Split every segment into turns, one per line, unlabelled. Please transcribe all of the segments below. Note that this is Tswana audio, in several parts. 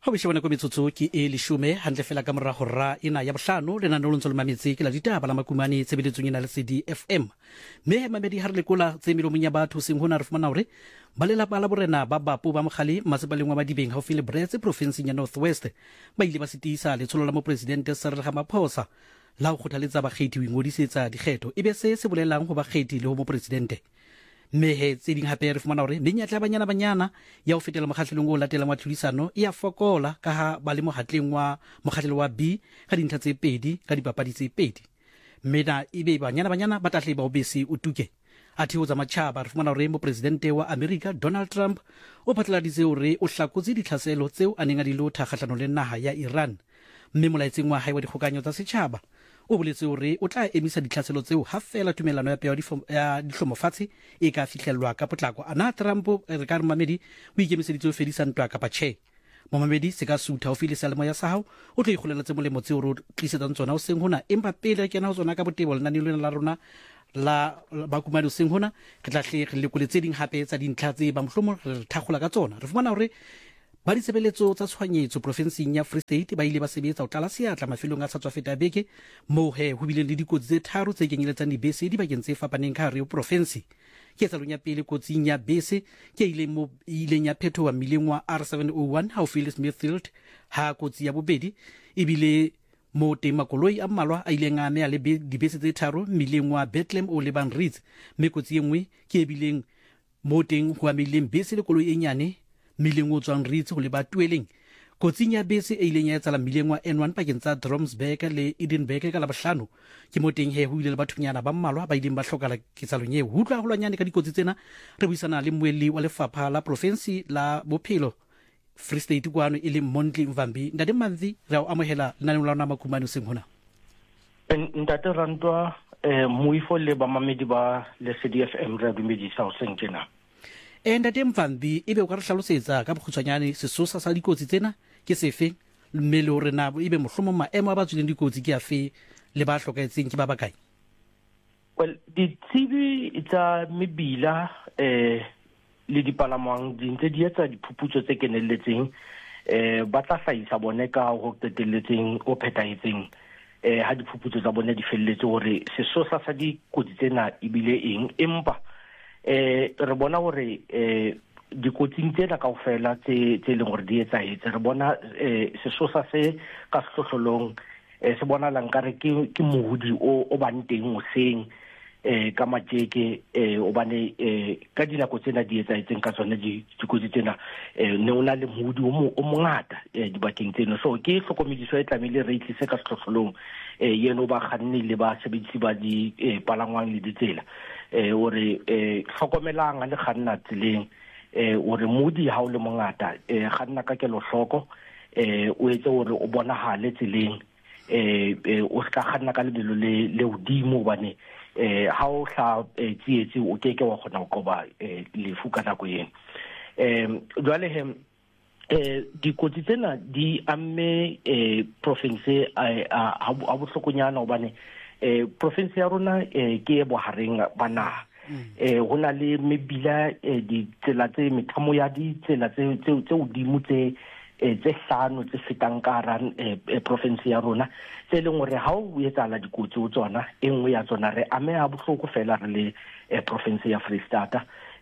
Ho bishwana ko metsotso ke e leshume hantle fela ka morago ra ina ya bohlano le nana lontso le mametsi ke la ditaba la makumane tshebeletsong ena le CDFM me mamedi ha re lekola tse melomong ya batho seng hona re fumana hore ba lelapa la borena ba bapo ba mogale masepaleng wa Madibeng haufi le Brits province ya North West ba ile ba sitisa letsholo la mo president Cyril Ramaphosa la ho kgothaletsa bakgethi ho ingodisetsa dikgetho ebe se bolelang ho bakgethi le ho mo presidente mehe tse ding hape re fumana hore menyatla banyana ya ho fetela mokgahlelong o latela wa tlhodisano e a fokola ka ha ba le mokgahlelo wa B ka dintlha tse pedi ka dipapadi tse pedi mena ebe banyana ba tahle ba obese o tuke athi ho tsa matjhaba re fumana hore mo presidente wa America Donald Trump o phatlaladitse hore o hlakotse ditlhaselo tseo a neng a di lotha kgahlano le naha ya Iran mme molaetseng wa hae wa dikgokanyo tsa setjhaba o boletse hore o tla emisa ditlhaselo tseo ha fela tumelano ya peo ya dihlomofatshe e ka fihlellwa ka potlako ana Trump re ka re mamedi o ikemiseditse ho fedisa ntwa kapa tjhe momamedi se ka sutha ho file salemo ya sa hao o tlo ikgolela tse molemo tseo ro tlisetsang tsona o seng hona empa pele ke na ho tsona ka botebo lena nilo la rona la bakumane o seng hona re tla hle re lekole tse ding hape tsa dintlha tse ba mohlomo re thakgola ka tsona re fumana hore ba ditsebeletso tsa tshwanyetso provinseng ya Free State ba ile ba sebetsa ho tlala seatla mafelong a tshatswa feta beke mo he ho bileng le dikotsi tse tharo tse kenyeletsang dibese di bakeng tse fapaneng ka hare ho province ke tsalong ya pele kotsing ya bese ke ileng ya phethoha mmileng wa R701 haufi le Smithfield ha kotsi ya bobedi ebile mo teng makoloi a mmalwa a ileng a mea le dibese tse tharo mmileng wa Bethlehem o Leban Reeds mme kotsi e nngwe ke bileng mo teng ho amileng bese le koloi e nyane mileng o tswang Reeds ho le ba tueleng kotsing ya bese e ileng ya etsala mileng wa N1 pakeng tsa Dromsburg le Edinburgh ka labohlano ke mo teng he ho ile le bathunyana ba mmalwa ba ileng ba hlokala ketsalong eo ho utlwa holwanyane ka dikotsi tsena re buisana le moelli wa lefapha la province la bophelo Free State kwano e le Mondli Mvambi ndade manzi ra o amohela lenaneng la rona makumane seng hona
ntate Rantwa moifo le ba mamedi ba le CDFM ra dumedisa ho seng tjena
ndate Mvambi ebe o ka re hlalosetsa ka bokgutshwanyane sesosa sa dikotsi tsena ke sefe mme le hore na ebe mohlomo maemo a ba tswileng dikotsi ke afe le ba hlokaetseng ke ba bakae
well ditsebi tsa mebila le dipalamang di ntse di etsa diphuputso tse kenelletseng ba tla hlahisa bone ka ho qetelletseng o phethahetseng ha diphuputso tsa bone di felletse hore sesosa sa dikotsi tsena ebile eng empa re bona hore dikotsing tsena kaofela tse leng hore di etsahetse re bona sesosa se ka sehlohlolong se bona la nkare ke mohudi o bang teng hoseng ka matjeke o bane ka dinako tsena di etsahetseng ka tsona dikotsi tsena ne ona le mohudi o mongata dibakeng tsena so ke hlokomediso e tlamehile re itlise ka sehlohlolong yeno ba kganni le ba sebedisi ba di palangwang le ditsela ore hlokomelang a le kganna tseleng ore modi ha o le mongata kganna ka kelo hloko o etse hore o bonahale tseleng o ska kganna ka lebelo le hodimo bane ha o hla tsietse o keke wa khona ho qoba lefu ka nako ena jwale dikotsi tsena di amme province a bohlokonyana hobane province ya rona ke e bohareng ba naha hona le mebila ditsela tse methamo ya ditsela tse hodimo tse hlano tse fetang ka hara province ya rona tse leng hore ha o etsahala dikotsi ho tsona e nngwe ya tsona re ameha bohloko fela re le province ya Free State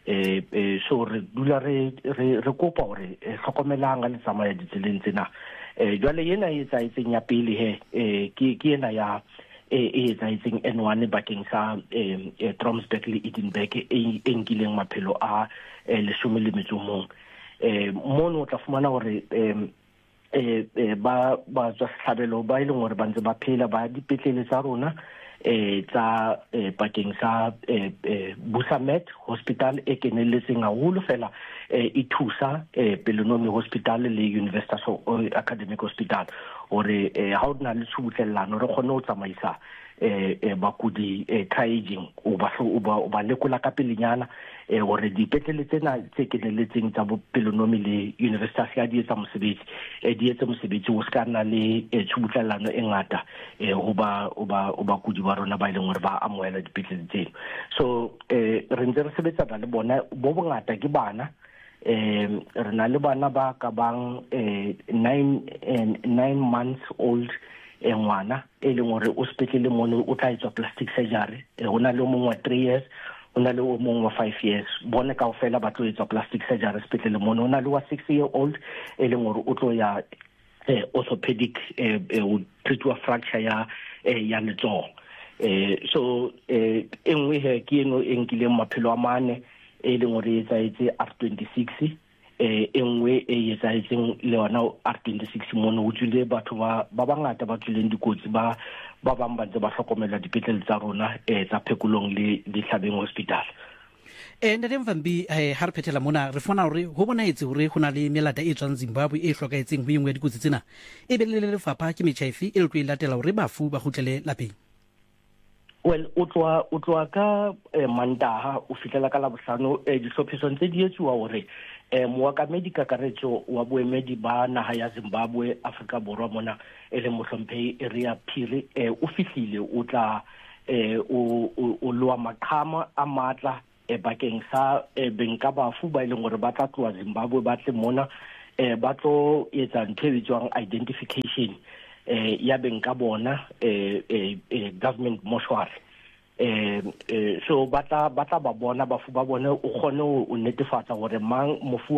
so re dula re kopa hore hlokomelang le tsamaya ditseleng tsena jwale yena e etsaetseng ya pele ke ena ya etsahetseng N1 bakeng sa Dromsburg le Edinburgh e nkileng maphelo a 11 mono o tla fumana hore ba tswa sehlabelo ba ileng hore ba ntse ba phela ba dipetlele tsa rona tsa bakeng sa Busamed Hospital e kenelletseng haholo fela e thusa Pelonomi Hospital le University Academic Hospital ore ha o na le tshubuhlellano re kgone ho tsamaisa bakudi triaging o ba lekola ka pelenyana hore dipetlele tsena tse kenelletseng tsa Pelonomi le University ya di etsa mosebetsi o ska nna le tshubuhlellano e ngata ho ba kudi ba rona ba ileng hore ba amohela dipetlele tseno so re ntse re sebetsana le bona bo bongata ke bana re na le bana ba ka bang 9 months old ngwana e leng gore o sepetlele mono o tla etswa plastic surgery go na le mongwe wa 3 years o na le mongwe wa 5 years bone kaofela ba tlo etswa plastic surgery sepetlele mono o na le wa 6-year-old e leng gore o tlo ya orthopedic o treatwa fracture ya letsogo so engwe he ke eno enkile maphelo a mane e leng gore e tsaetse R26 engwe e etsaetseng le yona R26 mono o tswile batho ba bangata ba tswileng dikotsi ba bang ba ntse ba hlokomela dipetlele tsa rona tsa Phekolong le Dihlabeng hospital.
Ntate Mvambi ha re phethela mona re fona hore ho bonaetse hore ho na le melata e tswang Zimbabwe e hlokaetseng ho ingwe ya dikotsi tsena e be le lefapha ke metjhaifi e le tlo ilatela hore bafu ba kgutlele lapeng.
Well, o tloa ka Mantaha o fitlela ka Labohlano dihlophisong tse di etsuwa hore moakamedi kakaretso wa boemedi ba naha ya Zimbabwe Afrika Borwa mona e le mohlomphehi Ria Phiri o fihlile o tla o loa maqhama a matla bakeng sa benka bafu ba ileng gore ba tla tloa Zimbabwe ba tle mona ba tlo etsa ntho e bitswang identification ya benka bona government mortuary so batla ba bona bafu ba bone o kgone o netefatsa gore mang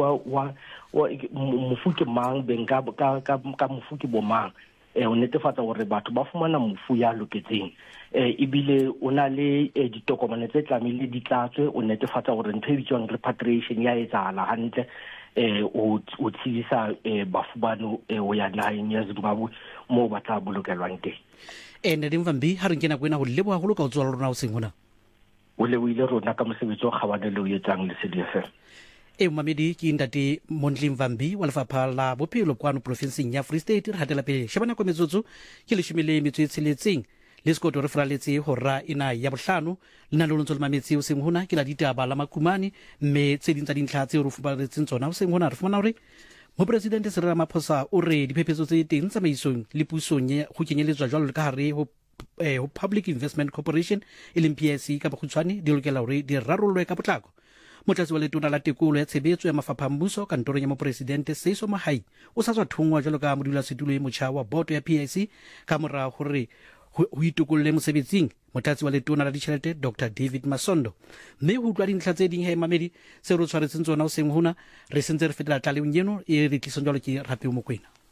mofu ke mang benka ka mofu ke bo mang o netefatsa gore batho ba fumana mofu ya loketseng ebile o na le ditokomane tse tlamehile di tlatswe o netefatsa gore ntho e bitswang repatriation ya etsahala hantle o tshisa bafu bano o ya naheng ya Zimbabwe mo ba tla bolokelwang teng.
Ntate Mvambi ha re nkena kwena ho leboha holo ka o tswala rona o seng hona
o lebohile rona ka mosebetsi o kgabane le o etsang le CDFM.
Mamedi ke Ntate Mondli Mvambi wa lefapha la bophelo kwano provinseng ya Free State re hatela pele shebana kwa metsotso ke leshimele metso e tsheletseng le sekoto re fraletse hora ina ya bohlano lena le ntse le mametsi o seng hona ke la ditaba la makumane mme tse dintsa dintlha tse re fuparetseng tsona o seng hona re fumana hore mo president Cyril Ramaphosa o re diphephetso tse teng tsamaisong le pusong go kenyeletswa jwalo ka hare ho Public Investment Corporation PIC ka bokgutshwane di lokela hore di rarollwe ka potlako. Motlatsi wa letona la tekolo ya tshebetso ya mafapha mmuso kantorong ya mopresidente Seiso Mahai o sa tswa thungwa jwalo ka modulasetulo e motjha wa boto ya PIC ka mora hore ho itokolle mosebetsing motlatsi wa letona la ditjhelete Dr David Masondo mme ho utlwa dintlha tse ding Mamedi se re tshwaretseng tsona o seng hona re sentse re fetela tlaleng eno e re tlisong jwalo ke Rapi Mokoena.